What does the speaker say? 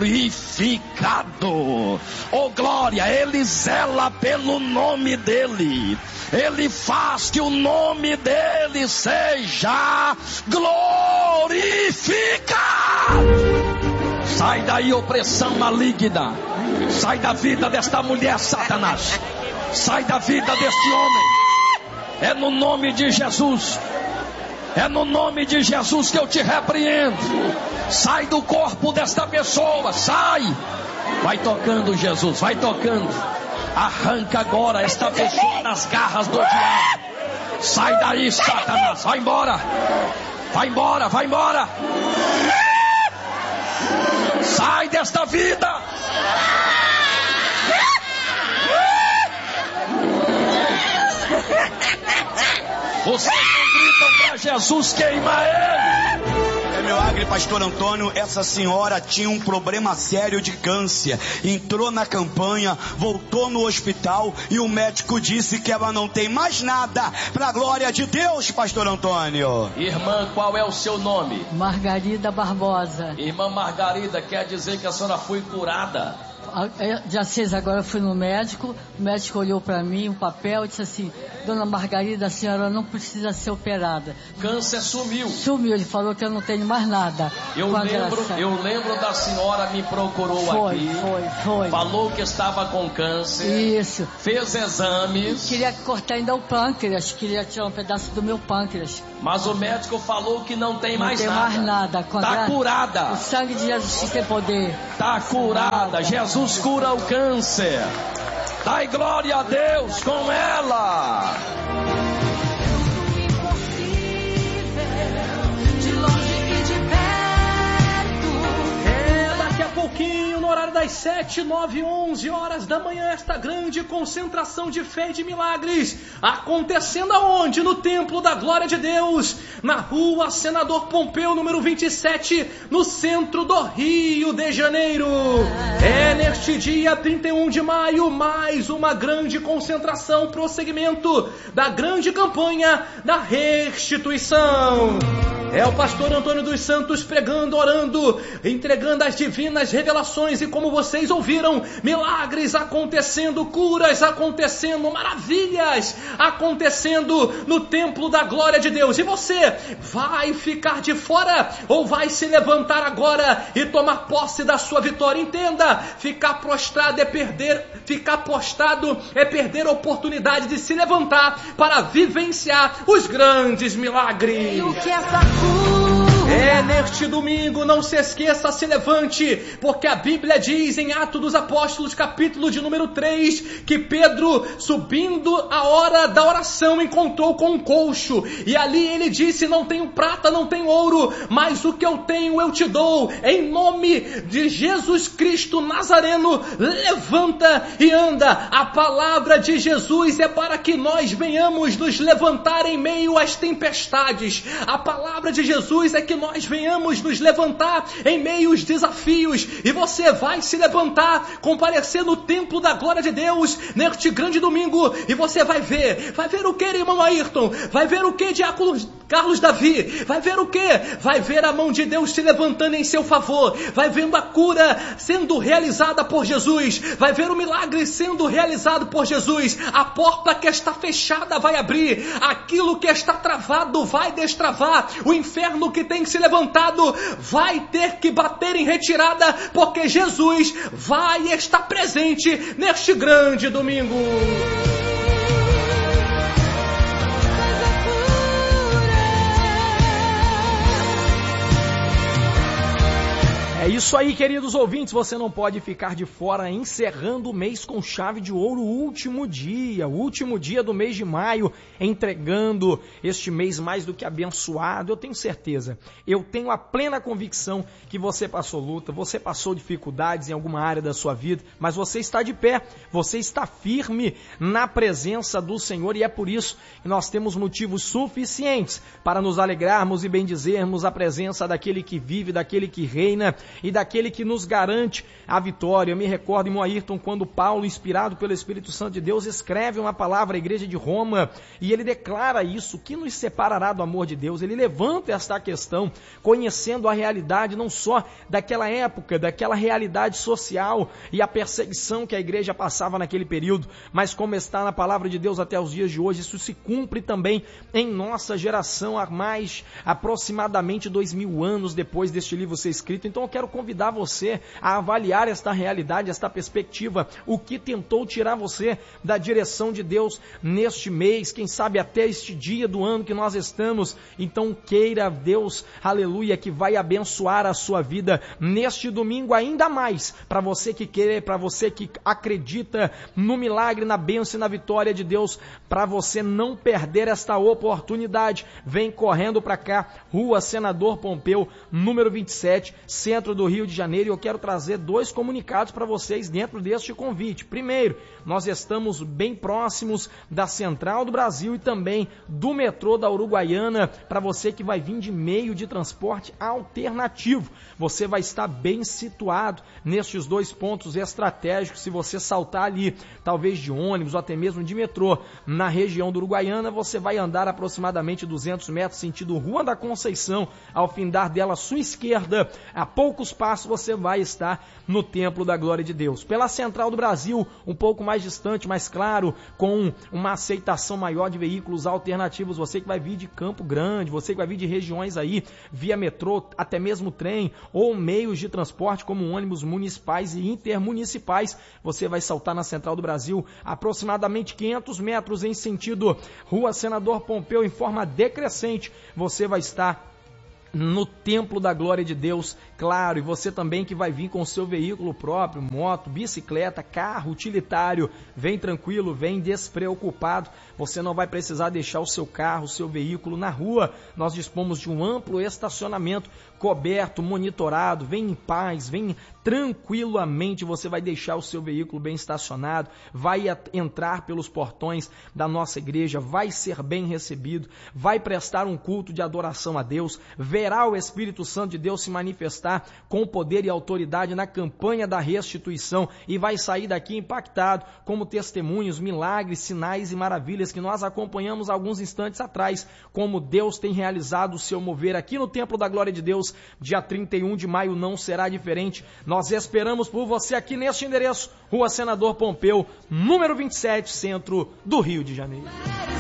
glorificado. Oh glória, Ele zela pelo nome dEle. Ele faz que o nome dEle seja glorificado. Sai daí, opressão maligna. Sai da vida desta mulher, Satanás. Sai da vida deste homem. É no nome de Jesus. É no nome de Jesus que eu te repreendo. Sai do corpo desta pessoa. Sai. Vai tocando, Jesus. Vai tocando. Arranca agora esta pessoa das garras do diabo. Sai daí, Satanás. Vai embora. Vai embora. Vai embora. Sai desta vida. Vocês não gritam pra Jesus, queima ele. É milagre, pastor Antônio. Essa senhora tinha um problema sério de câncer. Entrou na campanha, voltou no hospital e o médico disse que ela não tem mais nada. Pra glória de Deus, pastor Antônio. Irmã, qual é o seu nome? Margarida Barbosa. Irmã Margarida, quer dizer que a senhora foi curada? Dia 6 agora eu fui no médico, o médico olhou para mim um papel e disse assim: Dona Margarida, a senhora não precisa ser operada. Câncer sumiu. Sumiu, ele falou que eu não tenho mais nada. Eu lembro da senhora me procurou aqui. Foi. Falou que estava com câncer. Isso. Fez exames. Queria cortar ainda o pâncreas, queria tirar um pedaço do meu pâncreas. Mas o médico falou que não tem mais nada. Não tem mais nada. Está curada. O sangue de Jesus tem poder. Está curada. Jesus cura o câncer. Dai glória a Deus com ela. Daqui a pouquinho, no horário das 7, 9, 11 horas da manhã, esta grande concentração de fé e de milagres, acontecendo aonde? No Templo da Glória de Deus, na rua Senador Pompeu, número 27, no centro do Rio de Janeiro. É neste dia 31 de maio, mais uma grande concentração, prosseguimento da grande campanha da restituição. É o pastor Antônio dos Santos pregando, orando, entregando as divinas revelações e, como vocês ouviram, milagres acontecendo, curas acontecendo, maravilhas acontecendo no Templo da Glória de Deus. E você vai ficar de fora ou vai se levantar agora e tomar posse da sua vitória? Entenda, ficar prostrado é perder, ficar postrado é perder a oportunidade de se levantar para vivenciar os grandes milagres. E o que essa É neste domingo, não se esqueça, se levante, porque a Bíblia diz em Atos dos Apóstolos, capítulo de número 3, que Pedro, subindo a hora da oração, encontrou com um coxo, e ali ele disse: não tenho prata, não tenho ouro, mas o que eu tenho eu te dou, em nome de Jesus Cristo Nazareno, levanta e anda. A palavra de Jesus é para que nós venhamos nos levantar em meio às tempestades. A palavra de Jesus é que nós venhamos nos levantar em meio aos desafios, e você vai se levantar, comparecer no Templo da Glória de Deus neste grande domingo, e você vai ver o que, irmão Ayrton? Vai ver o que, diácono Carlos Davi? Vai ver o que? Vai ver a mão de Deus se levantando em seu favor, vai vendo a cura sendo realizada por Jesus, vai ver o milagre sendo realizado por Jesus, a porta que está fechada vai abrir, aquilo que está travado vai destravar, o inferno que tem se levantado vai ter que bater em retirada, porque Jesus vai estar presente neste grande domingo. É isso aí, queridos ouvintes, você não pode ficar de fora, encerrando o mês com chave de ouro, o último dia do mês de maio, entregando este mês mais do que abençoado. Eu tenho certeza, eu tenho a plena convicção que você passou luta, você passou dificuldades em alguma área da sua vida, mas você está de pé, você está firme na presença do Senhor, e é por isso que nós temos motivos suficientes para nos alegrarmos e bendizermos a presença daquele que vive, daquele que reina e e daquele que nos garante a vitória. Eu me recordo, irmão Ayrton, quando Paulo, inspirado pelo Espírito Santo de Deus, escreve uma palavra à igreja de Roma, e ele declara isso: que nos separará do amor de Deus? Ele levanta esta questão, conhecendo a realidade não só daquela época, daquela realidade social e a perseguição que a igreja passava naquele período, mas como está na palavra de Deus até os dias de hoje, isso se cumpre também em nossa geração, há mais aproximadamente 2000 anos depois deste livro ser escrito. Então eu quero convidar você a avaliar esta realidade, esta perspectiva, o que tentou tirar você da direção de Deus neste mês, quem sabe até este dia do ano que nós estamos. Então queira Deus, aleluia, que vai abençoar a sua vida neste domingo ainda mais, para você que quer, para você que acredita no milagre, na bênção e na vitória de Deus, para você não perder esta oportunidade. Vem correndo para cá, Rua Senador Pompeu, número 27, centro do Rio de Janeiro. E eu quero trazer 2 comunicados para vocês dentro deste convite. Primeiro, nós estamos bem próximos da Central do Brasil e também do metrô da Uruguaiana. Para você que vai vir de meio de transporte alternativo, você vai estar bem situado nestes 2 pontos estratégicos. Se você saltar ali, talvez de ônibus ou até mesmo de metrô, na região do Uruguaiana, você vai andar aproximadamente 200 metros sentido Rua da Conceição. Ao findar dela à sua esquerda, a poucos passos, você vai estar no Templo da Glória de Deus. Pela Central do Brasil, um pouco mais distante, mas claro, com uma aceitação maior de veículos alternativos, você que vai vir de Campo Grande, você que vai vir de regiões aí, via metrô, até mesmo trem, ou meios de transporte como ônibus municipais e intermunicipais, você vai saltar na Central do Brasil aproximadamente 500 metros em sentido Rua Senador Pompeu, em forma decrescente, você vai estar no Templo da Glória de Deus, claro. E você também que vai vir com o seu veículo próprio, moto, bicicleta, carro, utilitário, vem tranquilo, vem despreocupado, você não vai precisar deixar o seu carro, o seu veículo na rua. Nós dispomos de um amplo estacionamento coberto, monitorado. Vem em paz, vem tranquilamente, você vai deixar o seu veículo bem estacionado, vai entrar pelos portões da nossa igreja, vai ser bem recebido, vai prestar um culto de adoração a Deus, verá o Espírito Santo de Deus se manifestar com poder e autoridade na campanha da restituição e vai sair daqui impactado como testemunhos, milagres, sinais e maravilhas que nós acompanhamos alguns instantes atrás, como Deus tem realizado o seu mover aqui no Templo da Glória de Deus. Dia 31 de maio não será diferente. Nós esperamos por você aqui neste endereço, Rua Senador Pompeu, número 27, centro do Rio de Janeiro.